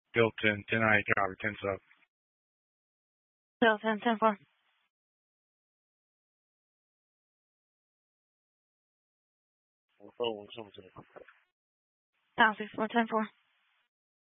Built in 10-8 copy 10 sub. Bill 10-4. Sound 64 10-4.